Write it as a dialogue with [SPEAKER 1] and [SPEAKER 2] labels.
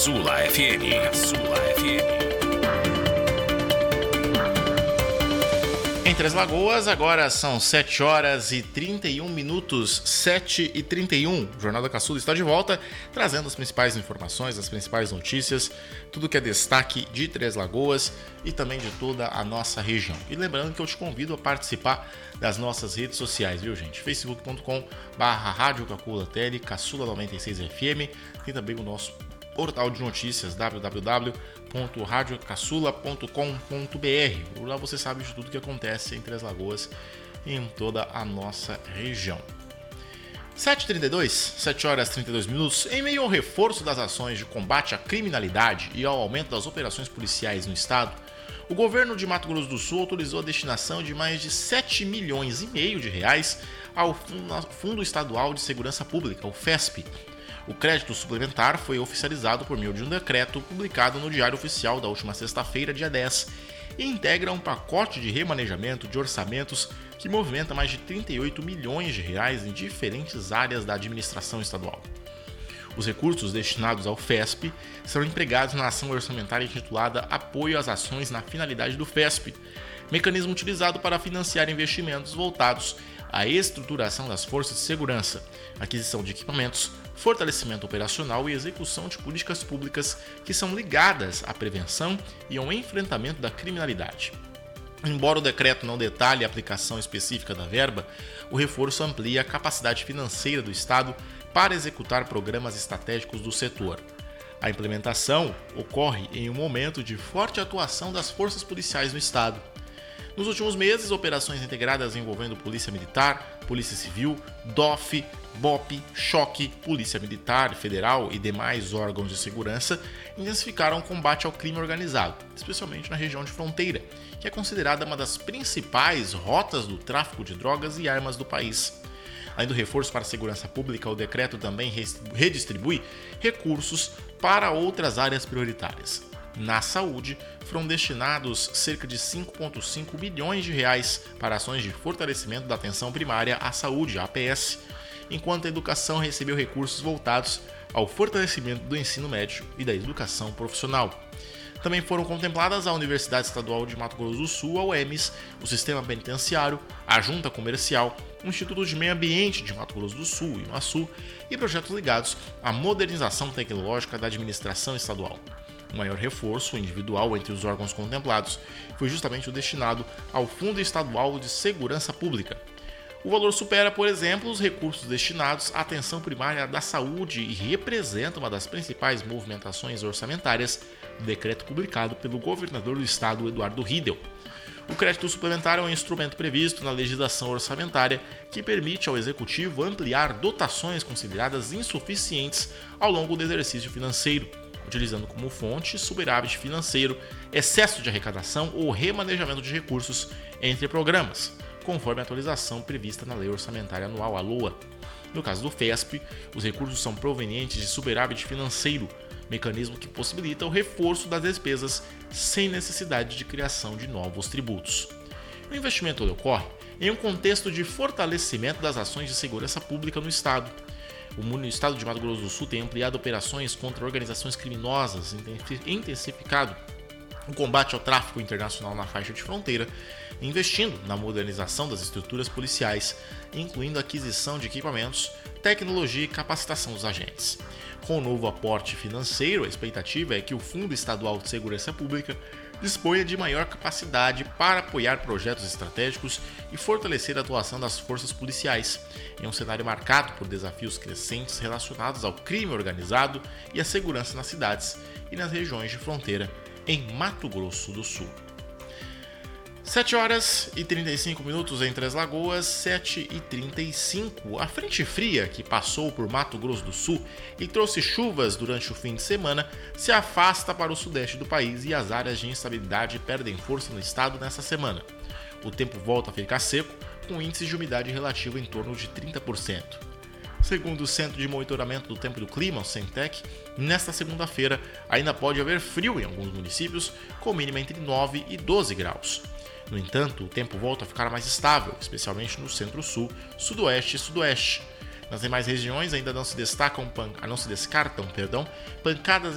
[SPEAKER 1] Caçula FM. Caçula FM. Em Três Lagoas, agora são 7 horas e 31 minutos, 7h31. O Jornal da Caçula está de volta, trazendo as principais informações, as principais notícias, tudo que é destaque de Três Lagoas e também de toda a nossa região. E lembrando que eu te convido a participar das nossas redes sociais, viu, gente? facebook.com/Rádio Caçula Tele, Caçula 96FM, tem também o nosso portal de notícias www.radiocaçula.com.br. Lá você sabe de tudo que acontece em Três Lagoas e em toda a nossa região. 7h32, 7 horas e 32 minutos, em meio ao reforço das ações de combate à criminalidade e ao aumento das operações policiais no estado, o governo de Mato Grosso do Sul autorizou a destinação de mais de 7,5 milhões de reais ao Fundo Estadual de Segurança Pública, o FESP. O crédito suplementar foi oficializado por meio de um decreto publicado no Diário Oficial da última sexta-feira, dia 10, e integra um pacote de remanejamento de orçamentos que movimenta mais de 38 milhões de reais em diferentes áreas da administração estadual. Os recursos destinados ao FESP serão empregados na ação orçamentária intitulada Apoio às Ações na Finalidade do FESP, mecanismo utilizado para financiar investimentos voltados à estruturação das forças de segurança, aquisição de equipamentos, fortalecimento operacional e execução de políticas públicas que são ligadas à prevenção e ao enfrentamento da criminalidade. Embora o decreto não detalhe a aplicação específica da verba, o reforço amplia a capacidade financeira do Estado para executar programas estratégicos do setor. A implementação ocorre em um momento de forte atuação das forças policiais no Estado. Nos últimos meses, operações integradas envolvendo Polícia Militar, Polícia Civil, DOF, BOP, Choque, Polícia Militar Federal e demais órgãos de segurança intensificaram o combate ao crime organizado, especialmente na região de fronteira, que é considerada uma das principais rotas do tráfico de drogas e armas do país. Além do reforço para a segurança pública, o decreto também redistribui recursos para outras áreas prioritárias. Na saúde, foram destinados cerca de 5,5 bilhões de reais para ações de fortalecimento da atenção primária à saúde, APS, enquanto a educação recebeu recursos voltados ao fortalecimento do ensino médio e da educação profissional. Também foram contempladas a Universidade Estadual de Mato Grosso do Sul, a UEMS, o Sistema Penitenciário, a Junta Comercial, o Instituto de Meio Ambiente de Mato Grosso do Sul, IMASU, e projetos ligados à modernização tecnológica da administração estadual. O maior reforço individual entre os órgãos contemplados foi justamente o destinado ao Fundo Estadual de Segurança Pública. O valor supera, por exemplo, os recursos destinados à atenção primária da saúde e representa uma das principais movimentações orçamentárias do decreto publicado pelo governador do estado, Eduardo Riedel. O crédito suplementar é um instrumento previsto na legislação orçamentária que permite ao Executivo ampliar dotações consideradas insuficientes ao longo do exercício financeiro, utilizando como fonte superávit financeiro, excesso de arrecadação ou remanejamento de recursos entre programas, conforme a atualização prevista na Lei Orçamentária Anual, a LOA. No caso do FESP, os recursos são provenientes de superávit financeiro, mecanismo que possibilita o reforço das despesas sem necessidade de criação de novos tributos. O investimento ocorre em um contexto de fortalecimento das ações de segurança pública no Estado. O Estado de Mato Grosso do Sul tem ampliado operações contra organizações criminosas, intensificado o combate ao tráfico internacional na faixa de fronteira, investindo na modernização das estruturas policiais, incluindo a aquisição de equipamentos, tecnologia e capacitação dos agentes. Com o novo aporte financeiro, a expectativa é que o Fundo Estadual de Segurança Pública disponha de maior capacidade para apoiar projetos estratégicos e fortalecer a atuação das forças policiais, em um cenário marcado por desafios crescentes relacionados ao crime organizado e à segurança nas cidades e nas regiões de fronteira em Mato Grosso do Sul. 7 horas e 35 minutos em Três Lagoas, 7h35. A frente fria que passou por Mato Grosso do Sul e trouxe chuvas durante o fim de semana se afasta para o sudeste do país e as áreas de instabilidade perdem força no estado nessa semana. O tempo volta a ficar seco, com índices de umidade relativa em torno de 30%. Segundo o Centro de Monitoramento do Tempo e do Clima, o CENTEC, nesta segunda-feira ainda pode haver frio em alguns municípios, com mínima entre 9 e 12 graus. No entanto, o tempo volta a ficar mais estável, especialmente no centro-sul, sudoeste e sudoeste. Nas demais regiões ainda não se descartam pancadas